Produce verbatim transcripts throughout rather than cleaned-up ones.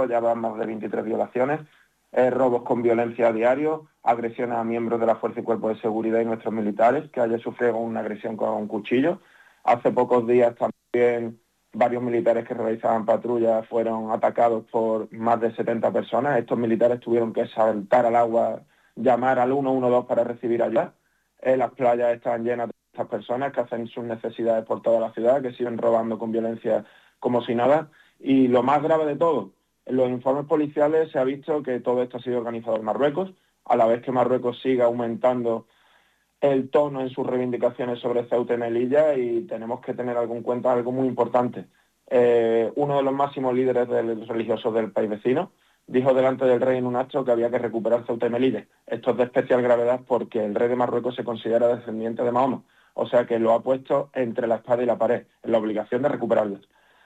ya van más de veintitrés violaciones, eh, robos con violencia a diario, agresiones a miembros de la Fuerza y Cuerpo de Seguridad y nuestros militares, que ayer sufrieron una agresión con un cuchillo. Hace pocos días también varios militares que realizaban patrullas fueron atacados por más de setenta personas. Estos militares tuvieron que saltar al agua, llamar al uno uno dos para recibir ayuda. Eh, las playas estaban llenas de estas personas que hacen sus necesidades por toda la ciudad, que siguen robando con violencia como si nada. Y lo más grave de todo, en los informes policiales se ha visto que todo esto ha sido organizado en Marruecos, a la vez que Marruecos sigue aumentando el tono en sus reivindicaciones sobre Ceuta y Melilla, y tenemos que tener algo en cuenta algo muy importante. Eh, uno de los máximos líderes del, religiosos del país vecino dijo delante del rey en un acto que había que recuperar Ceuta y Melilla. Esto es de especial gravedad porque el rey de Marruecos se considera descendiente de Mahoma, o sea que lo ha puesto entre la espada y la pared, en la obligación de recuperarlos.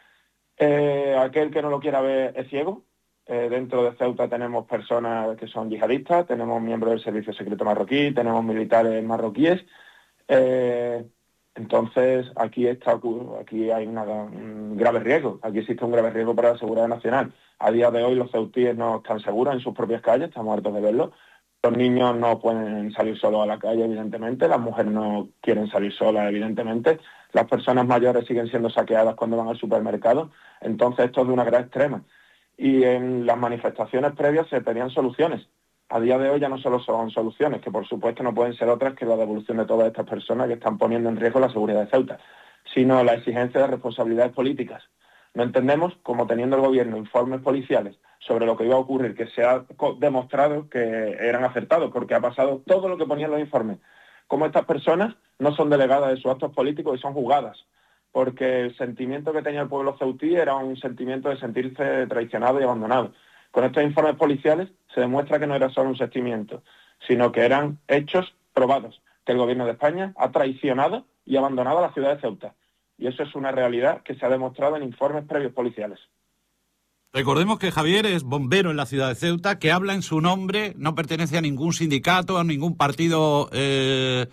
Eh, aquel que no lo quiera ver es ciego. Eh, dentro de Ceuta tenemos personas que son yihadistas, tenemos miembros del servicio secreto marroquí, tenemos militares marroquíes. Eh, entonces aquí está, aquí hay una, un grave riesgo, aquí existe un grave riesgo para la seguridad nacional. A día de hoy los ceutíes no están seguros en sus propias calles, estamos hartos de verlo. Los niños no pueden salir solos a la calle, evidentemente, las mujeres no quieren salir solas, evidentemente, las personas mayores siguen siendo saqueadas cuando van al supermercado. Entonces esto es de una gran extrema. Y en las manifestaciones previas se pedían soluciones. A día de hoy ya no solo son soluciones, que por supuesto no pueden ser otras que la devolución de todas estas personas que están poniendo en riesgo la seguridad de Ceuta, sino la exigencia de responsabilidades políticas. No entendemos cómo, teniendo el gobierno informes policiales sobre lo que iba a ocurrir, que se ha demostrado que eran acertados, porque ha pasado todo lo que ponían los informes, cómo estas personas no son delegadas de sus actos políticos y son juzgadas, porque el sentimiento que tenía el pueblo ceutí era un sentimiento de sentirse traicionado y abandonado. Con estos informes policiales se demuestra que no era solo un sentimiento, sino que eran hechos probados, que el gobierno de España ha traicionado y abandonado a la ciudad de Ceuta. Y eso es una realidad que se ha demostrado en informes previos policiales. Recordemos que Javier es bombero en la ciudad de Ceuta, que habla en su nombre, no pertenece a ningún sindicato, a ningún partido eh,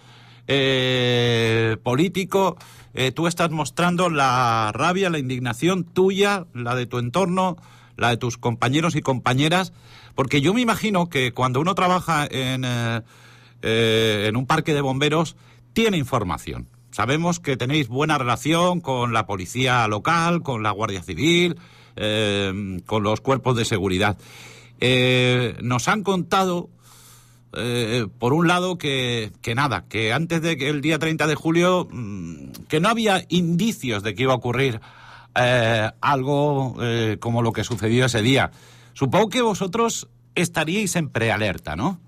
eh, político. Eh, tú estás mostrando la rabia, la indignación tuya, la de tu entorno, la de tus compañeros y compañeras, porque yo me imagino que cuando uno trabaja en, eh, eh, en un parque de bomberos, tiene información. Sabemos que tenéis buena relación con la policía local, con la Guardia Civil, eh, con los cuerpos de seguridad. Eh, nos han contado, eh, por un lado, que, que nada, que antes de que el día treinta de julio, mmm, que no había indicios de que iba a ocurrir eh, algo eh, como lo que sucedió ese día. Supongo que vosotros estaríais en prealerta, ¿no?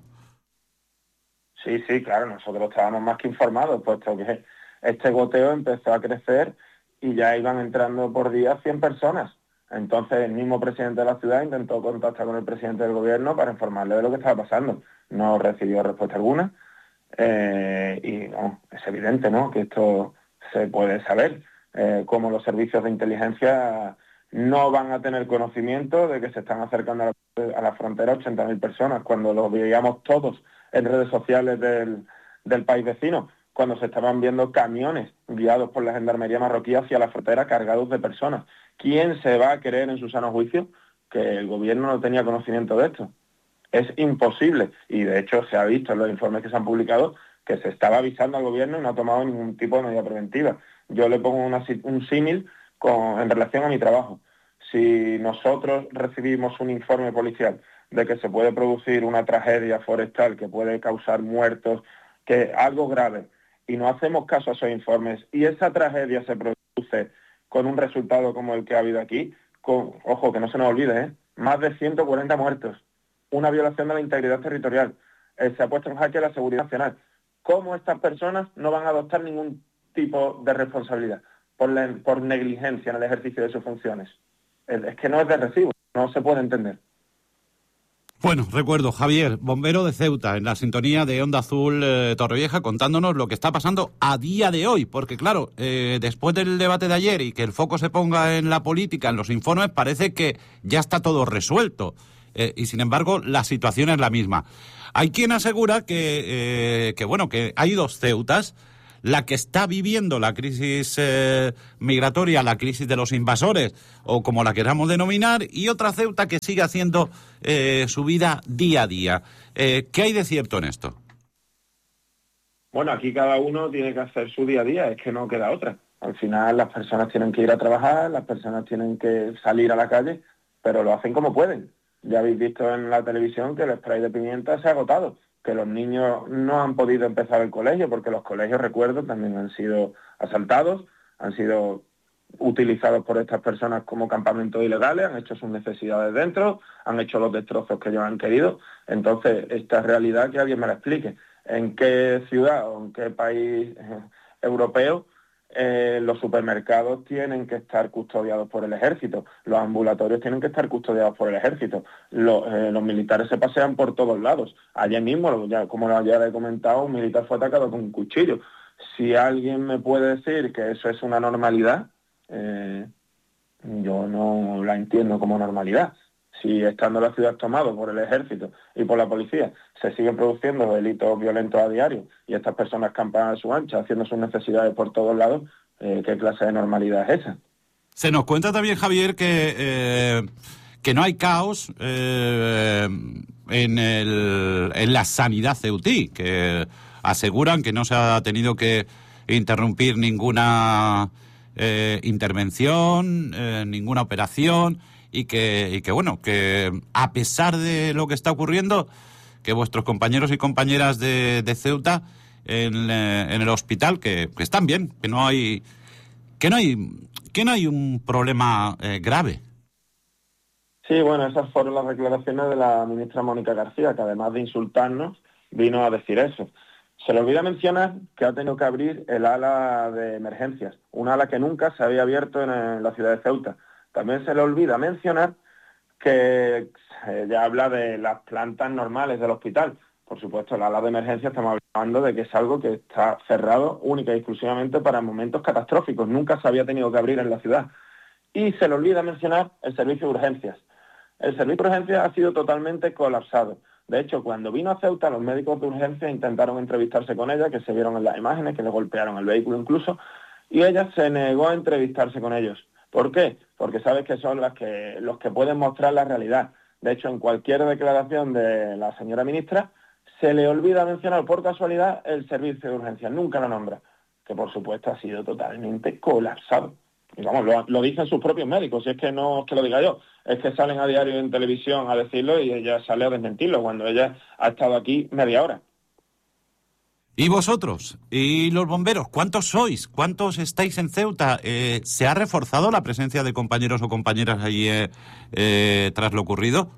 Sí, sí, claro, nosotros estábamos más que informados, puesto que este goteo empezó a crecer y ya iban entrando por día cien personas. Entonces el mismo presidente de la ciudad intentó contactar con el presidente del gobierno para informarle de lo que estaba pasando. No recibió respuesta alguna eh, y no, es evidente, ¿no?, que esto se puede saber, eh, cómo los servicios de inteligencia no van a tener conocimiento de que se están acercando a la, a la frontera ochenta mil personas, cuando lo veíamos todos en redes sociales del, del país vecino, cuando se estaban viendo camiones guiados por la gendarmería marroquí hacia la frontera cargados de personas. ¿Quién se va a creer en su sano juicio que el gobierno no tenía conocimiento de esto? Es imposible, y de hecho se ha visto en los informes que se han publicado que se estaba avisando al gobierno y no ha tomado ningún tipo de medida preventiva. Yo le pongo una, un símil con, en relación a mi trabajo. Si nosotros recibimos un informe policial de que se puede producir una tragedia forestal que puede causar muertos, que algo grave, y no hacemos caso a esos informes, y esa tragedia se produce con un resultado como el que ha habido aquí, con, ojo, que no se nos olvide, ¿eh? Más de ciento cuarenta muertos, una violación de la integridad territorial, eh, se ha puesto en jaque la seguridad nacional. ¿Cómo estas personas no van a adoptar ningún tipo de responsabilidad por, la, por negligencia en el ejercicio de sus funciones? Es, es que no es de recibo, no se puede entender. Bueno, recuerdo, Javier, bombero de Ceuta, en la sintonía de Onda Azul eh, Torrevieja, contándonos lo que está pasando a día de hoy, porque claro, eh, después del debate de ayer y que el foco se ponga en la política, en los informes, parece que ya está todo resuelto, eh, y sin embargo la situación es la misma. Hay quien asegura que, eh, que bueno, que hay dos Ceutas, la que está viviendo la crisis eh, migratoria, la crisis de los invasores, o como la queramos denominar, y otra Ceuta que sigue haciendo eh, su vida día a día. Eh, ¿Qué hay de cierto en esto? Bueno, aquí cada uno tiene que hacer su día a día, es que no queda otra. Al final las personas tienen que ir a trabajar, las personas tienen que salir a la calle, pero lo hacen como pueden. Ya habéis visto en la televisión que el spray de pimienta se ha agotado, que los niños no han podido empezar el colegio, porque los colegios, recuerdo, también han sido asaltados, han sido utilizados por estas personas como campamentos ilegales, han hecho sus necesidades dentro, han hecho los destrozos que ellos han querido. Entonces, esta realidad que alguien me la explique. ¿En qué ciudad o en qué país eh, europeo eh, los supermercados tienen que estar custodiados por el ejército? Los ambulatorios tienen que estar custodiados por el ejército. Los, eh, los militares se pasean por todos lados. Ayer mismo, ya, como ya he comentado, un militar fue atacado con un cuchillo. Si alguien me puede decir que eso es una normalidad, eh, yo no la entiendo como normalidad. Si estando la ciudad tomada por el ejército y por la policía se siguen produciendo delitos violentos a diario y estas personas campan a su ancha haciendo sus necesidades por todos lados, eh, ¿qué clase de normalidad es esa? Se nos cuenta también, Javier, que, eh, que no hay caos eh, en, el, en la sanidad ceutí, que aseguran que no se ha tenido que interrumpir ninguna eh, intervención, eh, ninguna operación, y que, y que, bueno, que a pesar de lo que está ocurriendo, que vuestros compañeros y compañeras de, de Ceuta en, eh, en el hospital, que, que están bien, que no hay, que no hay, que no hay un problema eh, grave. Sí, bueno, esas fueron las declaraciones de la ministra Mónica García, que además de insultarnos, vino a decir eso. Se le olvida mencionar que ha tenido que abrir el ala de emergencias, un ala que nunca se había abierto en, en la ciudad de Ceuta. También se le olvida mencionar que eh, ya habla de las plantas normales del hospital. Por supuesto, el ala de emergencia estamos hablando de que es algo que está cerrado única y exclusivamente para momentos catastróficos. Nunca se había tenido que abrir en la ciudad. Y se le olvida mencionar el servicio de urgencias. El servicio de urgencias ha sido totalmente colapsado. De hecho, cuando vino a Ceuta, los médicos de urgencias intentaron entrevistarse con ella, que se vieron en las imágenes, que le golpearon el vehículo incluso, y ella se negó a entrevistarse con ellos. ¿Por qué? Porque sabes que son las que, los que pueden mostrar la realidad. De hecho, en cualquier declaración de la señora ministra, se le olvida mencionar por casualidad el servicio de urgencias. Nunca lo nombra, que por supuesto ha sido totalmente colapsado. Y vamos, lo, lo dicen sus propios médicos, si es que no es que lo diga yo, es que salen a diario en televisión a decirlo y ella sale a desmentirlo cuando ella ha estado aquí media hora. ¿Y vosotros? ¿Y los bomberos? ¿Cuántos sois? ¿Cuántos estáis en Ceuta? Eh, ¿Se ha reforzado la presencia de compañeros o compañeras allí eh, eh, tras lo ocurrido?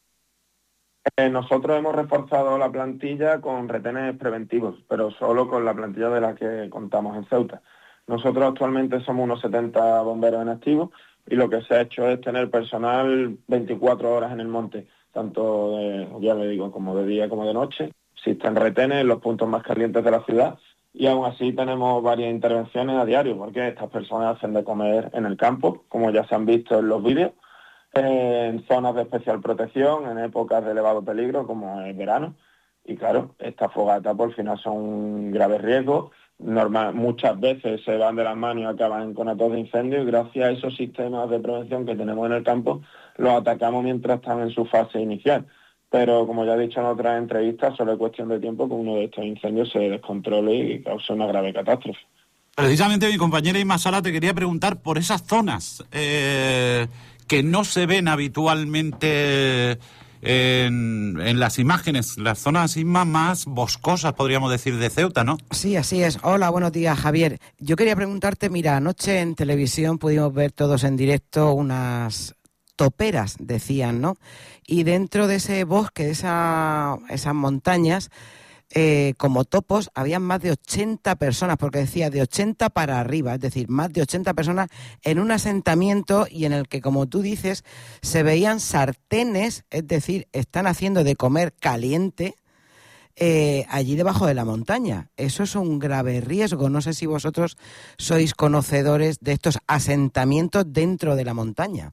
Eh, nosotros hemos reforzado la plantilla con retenes preventivos, pero solo con la plantilla de la que contamos en Ceuta. Nosotros actualmente somos unos setenta bomberos en activo y lo que se ha hecho es tener personal veinticuatro horas en el monte, tanto de, ya le digo, como de día como de noche. Existen retenes en los puntos más calientes de la ciudad y aún así tenemos varias intervenciones a diario porque estas personas hacen de comer en el campo, como ya se han visto en los vídeos, en zonas de especial protección, en épocas de elevado peligro como el verano. Y claro, estas fogatas por final son un grave riesgo. Normal, muchas veces se van de las manos y acaban en conatos de incendio y gracias a esos sistemas de prevención que tenemos en el campo los atacamos mientras están en su fase inicial. Pero como ya he dicho en otras entrevistas, solo es cuestión de tiempo que uno de estos incendios se descontrole y cause una grave catástrofe. Precisamente mi compañera Inma Sala te quería preguntar por esas zonas eh, que no se ven habitualmente en, en las imágenes, las zonas, Inma, más boscosas, podríamos decir, de Ceuta, ¿no? Sí, así es. Hola, buenos días, Javier. Yo quería preguntarte, mira, anoche en televisión pudimos ver todos en directo unas toperas, decían, ¿no? Y dentro de ese bosque, de esa, esas montañas, eh, como topos, habían más de ochenta personas, porque decía de ochenta para arriba, es decir, más de ochenta personas en un asentamiento y en el que, como tú dices, se veían sartenes, es decir, están haciendo de comer caliente eh, allí debajo de la montaña. Eso es un grave riesgo. No sé si vosotros sois conocedores de estos asentamientos dentro de la montaña.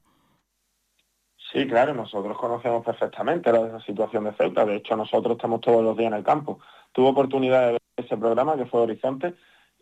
Sí, claro, nosotros conocemos perfectamente la situación de Ceuta. De hecho, nosotros estamos todos los días en el campo. Tuve oportunidad de ver ese programa que fue Horizonte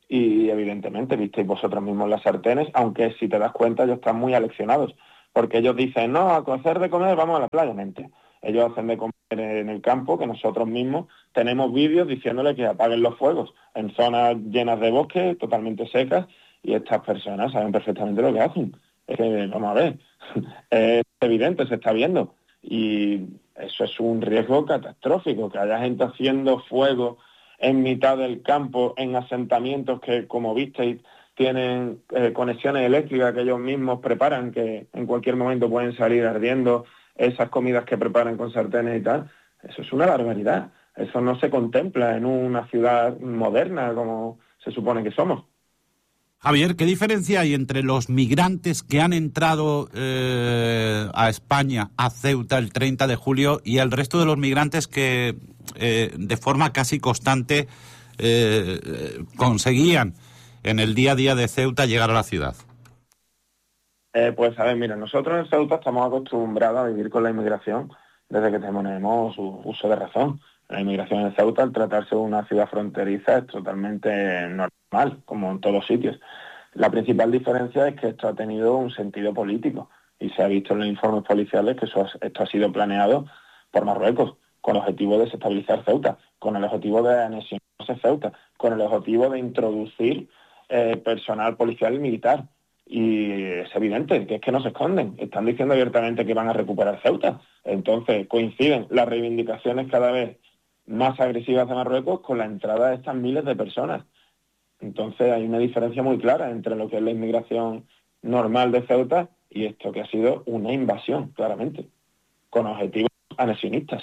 y evidentemente visteis vosotros mismos las sartenes, aunque si te das cuenta ellos están muy aleccionados, porque ellos dicen, no, a hacer de comer vamos a la playa, mente. Ellos hacen de comer en el campo, que nosotros mismos tenemos vídeos diciéndole que apaguen los fuegos en zonas llenas de bosque, totalmente secas, y estas personas saben perfectamente lo que hacen. Es que, vamos a ver, es evidente, se está viendo. Y eso es un riesgo catastrófico, que haya gente haciendo fuego en mitad del campo, en asentamientos que, como visteis, tienen eh, conexiones eléctricas que ellos mismos preparan, que en cualquier momento pueden salir ardiendo, esas comidas que preparan con sartenes y tal. Eso es una barbaridad. Eso no se contempla en una ciudad moderna como se supone que somos. Javier, ¿qué diferencia hay entre los migrantes que han entrado eh, a España, a Ceuta, el treinta de julio, y el resto de los migrantes que eh, de forma casi constante eh, conseguían en el día a día de Ceuta llegar a la ciudad? Eh, pues a ver, mira, nosotros en Ceuta estamos acostumbrados a vivir con la inmigración desde que tenemos uso de razón. La inmigración en Ceuta, al tratarse de una ciudad fronteriza, es totalmente normal, como en todos sitios. La principal diferencia es que esto ha tenido un sentido político y se ha visto en los informes policiales que eso, esto ha sido planeado por Marruecos con el objetivo de desestabilizar Ceuta, con el objetivo de anexionarse Ceuta, con el objetivo de introducir eh, personal policial y militar. Y es evidente que es que no se esconden, están diciendo abiertamente que van a recuperar Ceuta. Entonces coinciden las reivindicaciones cada vez más agresivas de Marruecos con la entrada de estas miles de personas. Entonces hay una diferencia muy clara entre lo que es la inmigración normal de Ceuta y esto que ha sido una invasión, claramente, con objetivos anexionistas.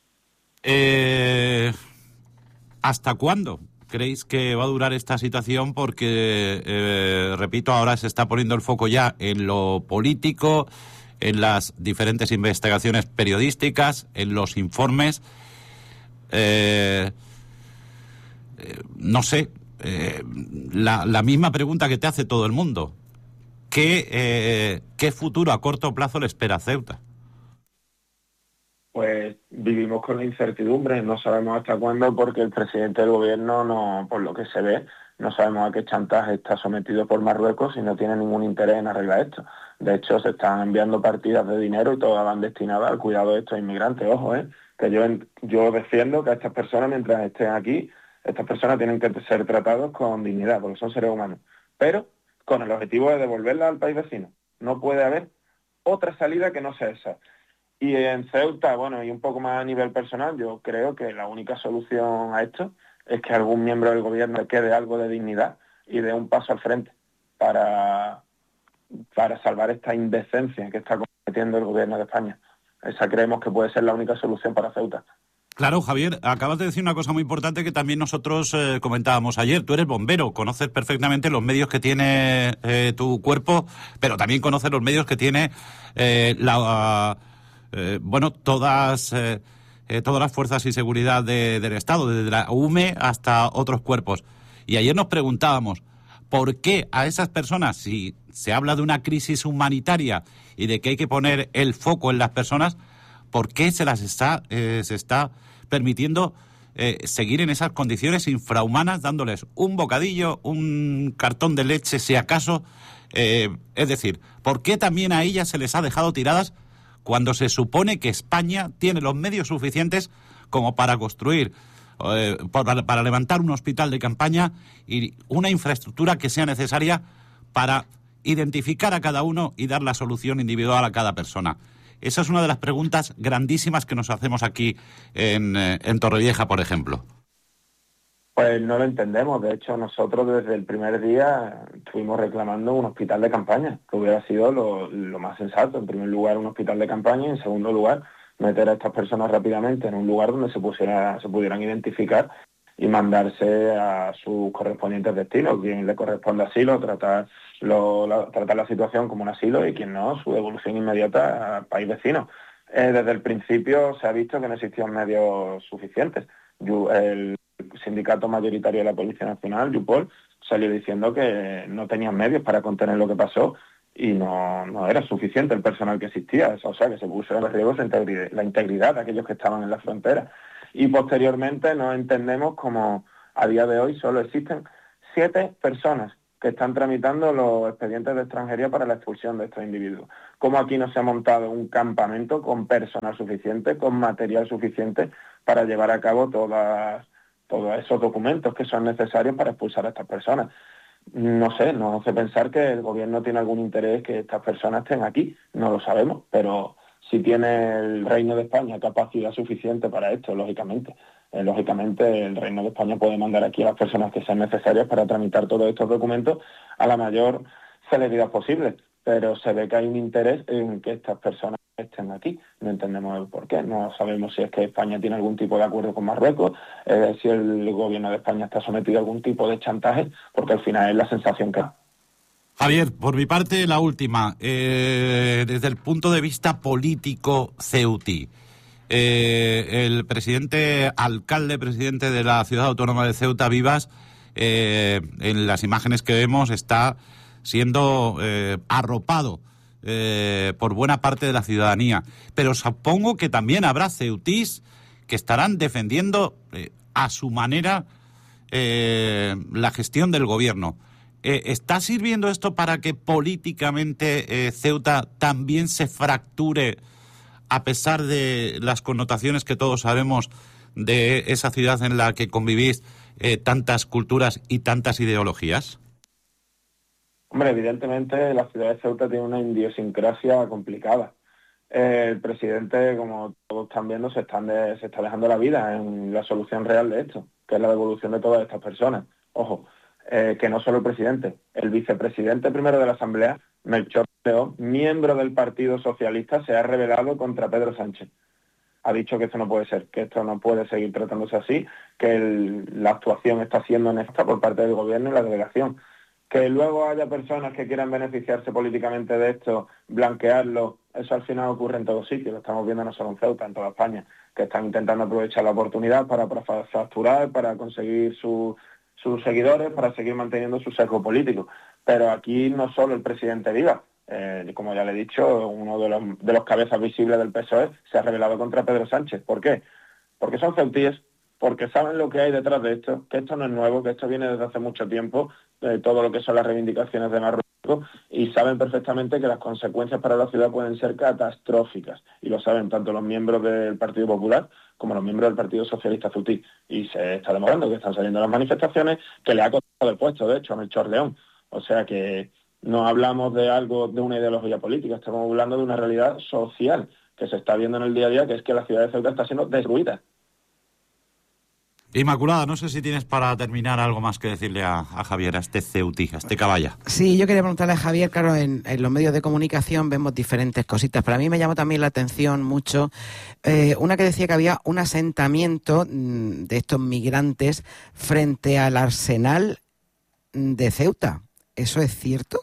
Eh, ¿Hasta cuándo creéis que va a durar esta situación? Porque, eh, repito, ahora se está poniendo el foco ya en lo político, en las diferentes investigaciones periodísticas, en los informes. Eh, eh, no sé, eh, la, la misma pregunta que te hace todo el mundo. ¿Qué, eh, ¿Qué futuro a corto plazo le espera a Ceuta? Pues vivimos con la incertidumbre, no sabemos hasta cuándo, porque el presidente del gobierno, no, por lo que se ve, no sabemos a qué chantaje está sometido por Marruecos y no tiene ningún interés en arreglar esto. De hecho, se están enviando partidas de dinero y todas van destinadas al cuidado de estos inmigrantes. Ojo, ¿eh? que yo, yo defiendo que a estas personas, mientras estén aquí, estas personas tienen que ser tratados con dignidad, porque son seres humanos, pero con el objetivo de devolverlas al país vecino. No puede haber otra salida que no sea esa. Y en Ceuta, bueno, y un poco más a nivel personal, yo creo que la única solución a esto es que algún miembro del gobierno quede algo de dignidad y dé un paso al frente para, para salvar esta indecencia que está cometiendo el gobierno de España. Esa creemos que puede ser la única solución para Ceuta. Claro, Javier, acabas de decir una cosa muy importante que también nosotros eh, comentábamos ayer. Tú eres bombero, conoces perfectamente los medios que tiene eh, tu cuerpo, pero también conoces los medios que tiene eh, la... Uh, Eh, bueno, todas eh, eh, todas las fuerzas y seguridad de, del Estado, desde la U M E hasta otros cuerpos. Y ayer nos preguntábamos, ¿por qué a esas personas, si se habla de una crisis humanitaria y de que hay que poner el foco en las personas, por qué se las está, eh, se está permitiendo eh, seguir en esas condiciones infrahumanas, dándoles un bocadillo, un cartón de leche, si acaso? Eh, es decir, ¿por qué también a ellas se les ha dejado tiradas cuando se supone que España tiene los medios suficientes como para construir, eh, para, para levantar un hospital de campaña y una infraestructura que sea necesaria para identificar a cada uno y dar la solución individual a cada persona? Esa es una de las preguntas grandísimas que nos hacemos aquí en, en Torrevieja, por ejemplo. Pues no lo entendemos. De hecho, nosotros desde el primer día estuvimos reclamando un hospital de campaña, que hubiera sido lo, lo más sensato. En primer lugar, un hospital de campaña y en segundo lugar, meter a estas personas rápidamente en un lugar donde se, pusiera, se pudieran identificar y mandarse a sus correspondientes destinos. Quien le corresponde asilo, tratar, lo, la, tratar la situación como un asilo y quien no, su devolución inmediata al país vecino. Eh, desde el principio se ha visto que no existían medios suficientes. Yo, el sindicato mayoritario de la Policía Nacional, Yupol, salió diciendo que no tenían medios para contener lo que pasó y no, no era suficiente el personal que existía, o sea, que se puso en riesgo la integridad de aquellos que estaban en la frontera. Y posteriormente no entendemos cómo a día de hoy solo existen siete personas que están tramitando los expedientes de extranjería para la expulsión de estos individuos. ¿Cómo aquí no se ha montado un campamento con personal suficiente, con material suficiente para llevar a cabo todas, todos esos documentos que son necesarios para expulsar a estas personas? No sé, nos hace pensar que el gobierno tiene algún interés que estas personas estén aquí, no lo sabemos, pero si tiene el Reino de España capacidad suficiente para esto, lógicamente. Eh, lógicamente el Reino de España puede mandar aquí a las personas que sean necesarias para tramitar todos estos documentos a la mayor celeridad posible, pero se ve que hay un interés en que estas personas estén aquí. No entendemos el por qué, no sabemos si es que España tiene algún tipo de acuerdo con Marruecos, eh, si el gobierno de España está sometido a algún tipo de chantaje, porque al final es la sensación que... Javier, por mi parte, la última. Eh, desde el punto de vista político ceutí, eh, el presidente, alcalde, presidente de la Ciudad Autónoma de Ceuta, Vivas, eh, en las imágenes que vemos está siendo eh, arropado eh, por buena parte de la ciudadanía. Pero supongo que también habrá ceutís que estarán defendiendo eh, a su manera eh, la gestión del gobierno. Eh, ¿Está sirviendo esto para que políticamente eh, Ceuta también se fracture, a pesar de las connotaciones que todos sabemos de esa ciudad en la que convivís eh, tantas culturas y tantas ideologías? Hombre, evidentemente la ciudad de Ceuta tiene una idiosincrasia complicada. Eh, el presidente, como todos están viendo, se, están de, se está dejando la vida en la solución real de esto, que es la devolución de todas estas personas. Ojo, eh, que no solo el presidente, el vicepresidente primero de la Asamblea, Melchor León, miembro del Partido Socialista, se ha rebelado contra Pedro Sánchez. Ha dicho que esto no puede ser, que esto no puede seguir tratándose así, que el, la actuación está siendo nefasta por parte del gobierno y la delegación. Que luego haya personas que quieran beneficiarse políticamente de esto, blanquearlo, eso al final ocurre en todos sitios, lo estamos viendo no solo en Ceuta, en toda España, que están intentando aprovechar la oportunidad para, para facturar, para conseguir su, sus seguidores, para seguir manteniendo su sesgo político. Pero aquí no solo el presidente Vivas, eh, como ya le he dicho, uno de los, de los cabezas visibles del P S O E se ha rebelado contra Pedro Sánchez. ¿Por qué? Porque son ceutíes, porque saben lo que hay detrás de esto, que esto no es nuevo, que esto viene desde hace mucho tiempo, eh, todo lo que son las reivindicaciones de Marruecos, y saben perfectamente que las consecuencias para la ciudad pueden ser catastróficas, y lo saben tanto los miembros del Partido Popular como los miembros del Partido Socialista ceutí, y se está demostrando que están saliendo las manifestaciones, que le ha costado el puesto, de hecho, a Melchor León. O sea que no hablamos de algo, de una ideología política, estamos hablando de una realidad social que se está viendo en el día a día, que es que la ciudad de Ceuta está siendo destruida. Inmaculada, no sé si tienes para terminar algo más que decirle a, a Javier, a este ceutí, a este caballa. Sí, yo quería preguntarle a Javier, claro, en, en los medios de comunicación vemos diferentes cositas, pero a mí me llamó también la atención mucho eh, una que decía que había un asentamiento mmm, de estos migrantes frente al Arsenal de Ceuta. ¿Eso es cierto?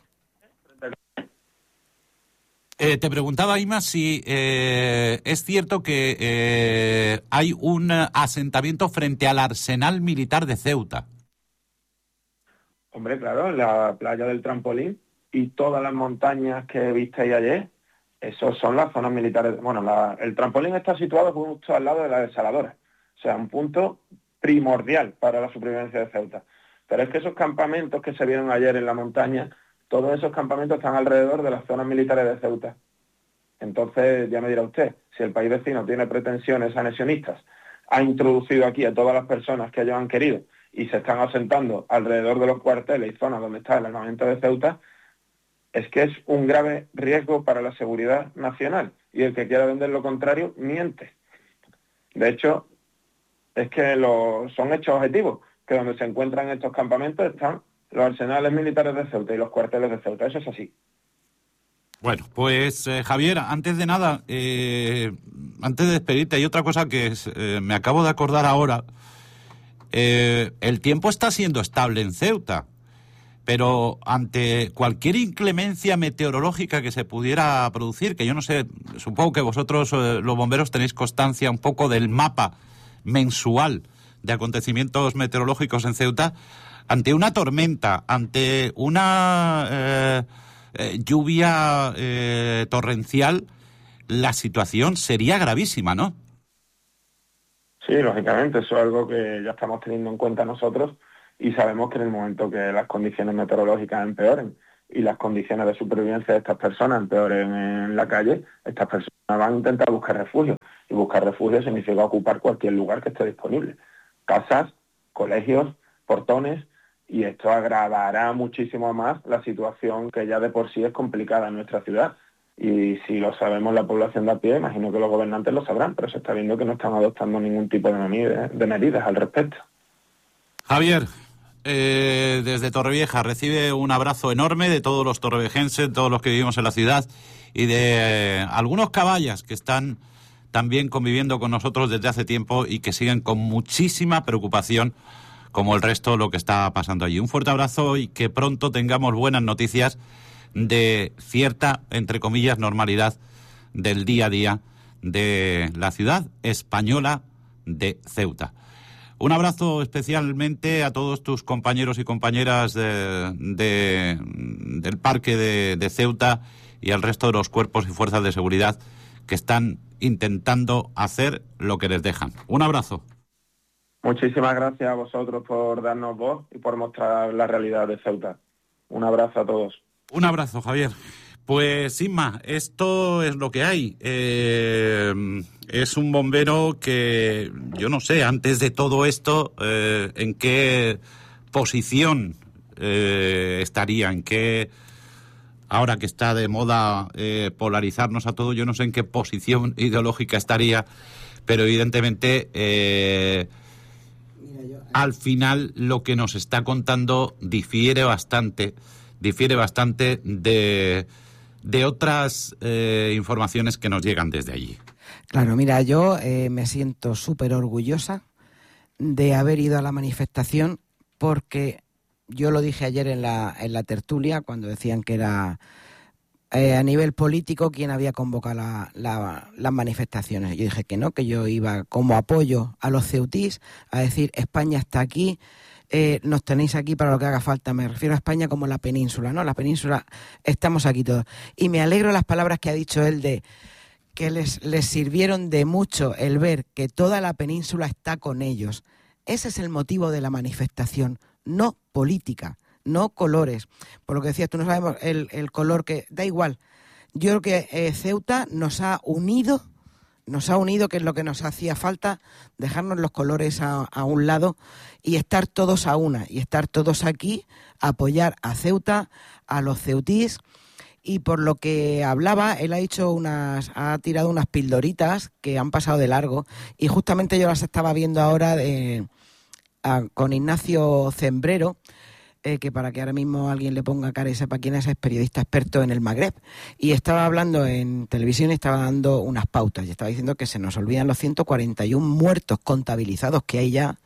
Eh, te preguntaba, Ima, si eh, es cierto que eh, hay un asentamiento frente al Arsenal Militar de Ceuta. Hombre, claro, en la playa del Trampolín y todas las montañas que visteis ayer, esos son las zonas militares. Bueno, la, el Trampolín está situado justo al lado de la desaladora, o sea, un punto primordial para la supervivencia de Ceuta. Pero es que esos campamentos que se vieron ayer en la montaña, todos esos campamentos están alrededor de las zonas militares de Ceuta. Entonces, ya me dirá usted, si el país vecino tiene pretensiones anexionistas, ha introducido aquí a todas las personas que ellos han querido y se están asentando alrededor de los cuarteles y zonas donde está el armamento de Ceuta, es que es un grave riesgo para la seguridad nacional. Y el que quiera vender lo contrario, miente. De hecho, es que lo, son hechos objetivos, que donde se encuentran estos campamentos están los arsenales militares de Ceuta y los cuarteles de Ceuta. Eso es así. Bueno, pues eh, Javier, antes de nada, eh, antes de despedirte, hay otra cosa que es, eh, me acabo de acordar ahora. Eh, el tiempo está siendo estable en Ceuta, pero ante cualquier inclemencia meteorológica que se pudiera producir, que yo no sé, supongo que vosotros, eh, los bomberos, tenéis constancia un poco del mapa mensual de acontecimientos meteorológicos en Ceuta, ante una tormenta, ante una eh, eh, lluvia eh, torrencial, la situación sería gravísima, ¿no? Sí, lógicamente, eso es algo que ya estamos teniendo en cuenta nosotros y sabemos que en el momento que las condiciones meteorológicas empeoren y las condiciones de supervivencia de estas personas empeoren en la calle, estas personas van a intentar buscar refugio, y buscar refugio significa ocupar cualquier lugar que esté disponible, casas, colegios, portones, y esto agravará muchísimo más la situación que ya de por sí es complicada en nuestra ciudad. Y si lo sabemos la población de a pie, imagino que los gobernantes lo sabrán, pero se está viendo que no están adoptando ningún tipo de medidas, de medidas al respecto. Javier, eh, desde Torrevieja, recibe un abrazo enorme de todos los torrevejenses, todos los que vivimos en la ciudad, y de eh, algunos caballas que están también conviviendo con nosotros desde hace tiempo y que siguen con muchísima preocupación, como el resto, lo que está pasando allí. Un fuerte abrazo y que pronto tengamos buenas noticias de cierta, entre comillas, normalidad del día a día de la ciudad española de Ceuta. Un abrazo especialmente a todos tus compañeros y compañeras de, de, del parque de, de Ceuta y al resto de los cuerpos y fuerzas de seguridad que están intentando hacer lo que les dejan. Un abrazo. Muchísimas gracias a vosotros por darnos voz y por mostrar la realidad de Ceuta. Un abrazo a todos. Un abrazo, Javier. Pues, Inma, esto es lo que hay. Eh, es un bombero que, yo no sé, antes de todo esto, eh, en qué posición eh, estaría, en qué, ahora que está de moda eh, polarizarnos a todo, yo no sé en qué posición ideológica estaría, pero evidentemente eh, al final lo que nos está contando difiere bastante difiere bastante de, de otras eh, informaciones que nos llegan desde allí. Claro, mira, yo eh, me siento súper orgullosa de haber ido a la manifestación, porque yo lo dije ayer en la, en la tertulia, cuando decían que era eh, a nivel político quien había convocado la, la, las manifestaciones. Yo dije que no, que yo iba como apoyo a los ceutís a decir España está aquí, Eh, nos tenéis aquí para lo que haga falta. Me refiero a España como la península, ¿no? La península, estamos aquí todos. Y me alegro las palabras que ha dicho él de que les, les sirvieron de mucho el ver que toda la península está con ellos. Ese es el motivo de la manifestación, no política, no colores. Por lo que decías, tú no sabemos el, el color que... Da igual. Yo creo que eh, Ceuta nos ha unido, nos ha unido, que es lo que nos hacía falta, dejarnos los colores a, a un lado y estar todos a una, y estar todos aquí, apoyar a Ceuta, a los ceutís. Y por lo que hablaba, él ha dicho unas, ha tirado unas pildoritas que han pasado de largo, y justamente yo las estaba viendo ahora de, a, con Ignacio Zembrero, eh, que para que ahora mismo alguien le ponga cara y sepa quién es, es periodista experto en el Magreb, y estaba hablando en televisión y estaba dando unas pautas, y estaba diciendo que se nos olvidan los ciento cuarenta y uno muertos contabilizados que hay ya,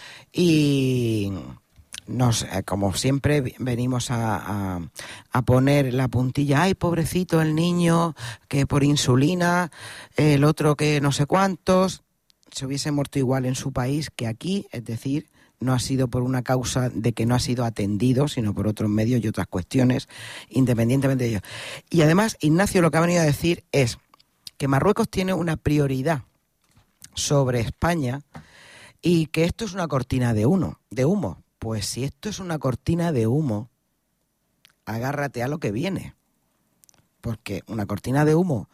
y nos, eh, como siempre venimos a, a, a poner la puntilla, ay, pobrecito el niño, que por insulina, el otro que no sé cuántos, se hubiese muerto igual en su país que aquí, es decir, no ha sido por una causa de que no ha sido atendido, sino por otros medios y otras cuestiones, independientemente de ello. Y además, Ignacio lo que ha venido a decir es que Marruecos tiene una prioridad sobre España y que esto es una cortina de humo, de humo. Pues si esto es una cortina de humo, agárrate a lo que viene. Porque una cortina de humo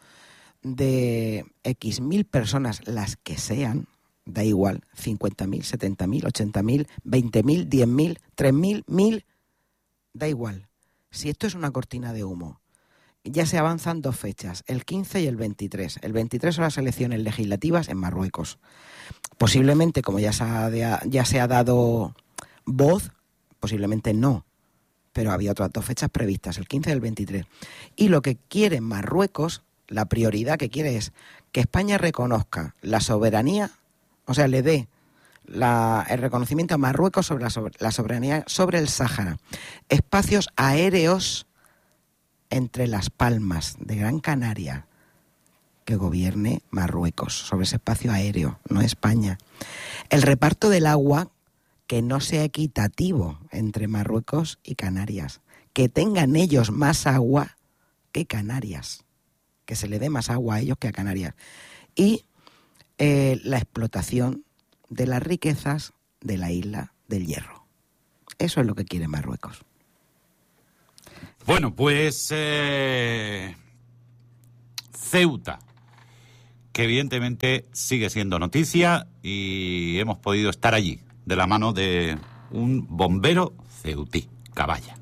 de X mil personas, las que sean, da igual, cincuenta mil, setenta mil, ochenta mil, veinte mil, diez mil, tres mil, mil, da igual. Si esto es una cortina de humo, ya se avanzan dos fechas, el quince y el veintitrés. El veintitrés son las elecciones legislativas en Marruecos. Posiblemente, como ya se ha, ya se ha dado voz, posiblemente no, pero había otras dos fechas previstas, el quince y el veintitrés. Y lo que quiere Marruecos, la prioridad que quiere es que España reconozca la soberanía, o sea, le dé la, el reconocimiento a Marruecos sobre la, sobre la soberanía sobre el Sáhara, espacios aéreos entre Las Palmas de Gran Canaria, que gobierne Marruecos sobre ese espacio aéreo, no España. El reparto del agua, que no sea equitativo entre Marruecos y Canarias, que tengan ellos más agua que Canarias, que se le dé más agua a ellos que a Canarias. Y eh, la explotación de las riquezas de la isla del Hierro. Eso es lo que quiere Marruecos. Bueno, pues eh, Ceuta, que evidentemente sigue siendo noticia y hemos podido estar allí de la mano de un bombero ceutí, Caballa.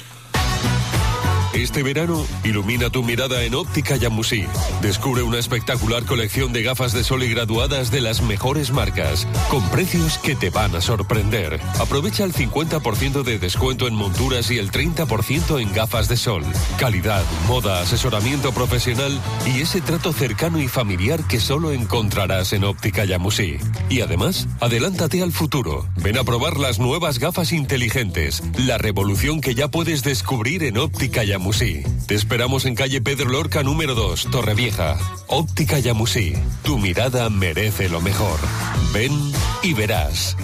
Este verano, ilumina tu mirada en Óptica Yamusí. Descubre una espectacular colección de gafas de sol y graduadas de las mejores marcas, con precios que te van a sorprender. Aprovecha el cincuenta por ciento de descuento en monturas y el treinta por ciento en gafas de sol. Calidad, moda, asesoramiento profesional y ese trato cercano y familiar que solo encontrarás en Óptica Yamusí. Y además, adelántate al futuro. Ven a probar las nuevas gafas inteligentes, la revolución que ya puedes descubrir en Óptica Yamusí. Te esperamos en calle Pedro Lorca número dos, Torrevieja. Óptica Yamusí. Tu mirada merece lo mejor. Ven y verás.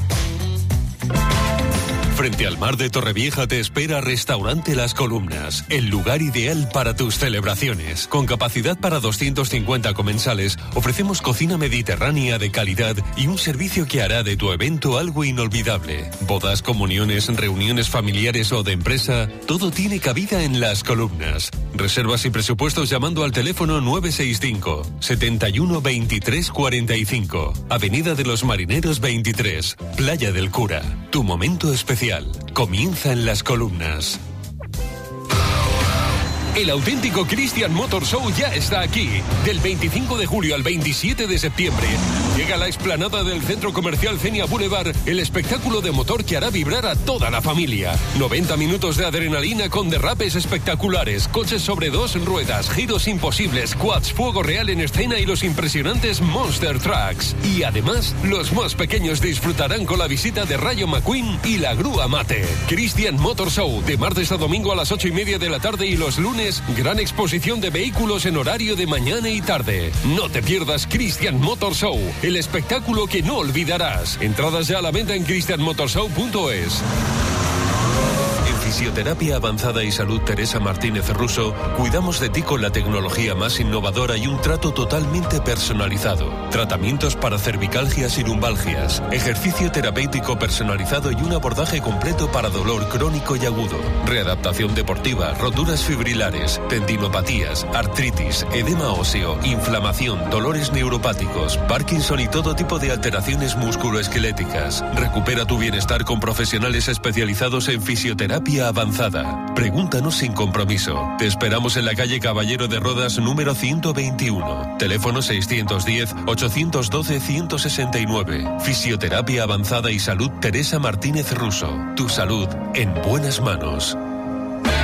Frente al mar de Torrevieja te espera Restaurante Las Columnas, el lugar ideal para tus celebraciones. Con capacidad para doscientos cincuenta comensales, ofrecemos cocina mediterránea de calidad y un servicio que hará de tu evento algo inolvidable. Bodas, comuniones, reuniones familiares o de empresa, todo tiene cabida en Las Columnas. Reservas y presupuestos llamando al teléfono nueve seis cinco, setenta y uno, veintitrés cuarenta y cinco. Avenida de los Marineros veintitrés, Playa del Cura. Tu momento especial comienza en Las Columnas. El auténtico Christian Motor Show ya está aquí. Del veinticinco de julio al veintisiete de septiembre llega a la explanada del Centro Comercial Cenia Boulevard el espectáculo de motor que hará vibrar a toda la familia. noventa minutos de adrenalina con derrapes espectaculares, coches sobre dos ruedas, giros imposibles, quads, fuego real en escena y los impresionantes Monster Trucks. Y además, los más pequeños disfrutarán con la visita de Rayo McQueen y la grúa Mate. Christian Motor Show, de martes a domingo a las ocho y media de la tarde y los lunes gran exposición de vehículos en horario de mañana y tarde. No te pierdas Christian Motor Show, el espectáculo que no olvidarás. Entradas ya a la venta en christian motor show punto es. Fisioterapia Avanzada y Salud Teresa Martínez Russo, cuidamos de ti con la tecnología más innovadora y un trato totalmente personalizado. Tratamientos para cervicalgias y lumbalgias, ejercicio terapéutico personalizado y un abordaje completo para dolor crónico y agudo, readaptación deportiva, roturas fibrilares, tendinopatías, artritis, edema óseo, inflamación, dolores neuropáticos, Parkinson y todo tipo de alteraciones musculoesqueléticas. Recupera tu bienestar con profesionales especializados en fisioterapia avanzada. Pregúntanos sin compromiso. Te esperamos en la calle Caballero de Rodas número ciento veintiuno. Teléfono seiscientos diez, ochocientos doce, ciento sesenta y nueve. Fisioterapia Avanzada y Salud Teresa Martínez Russo. Tu salud en buenas manos.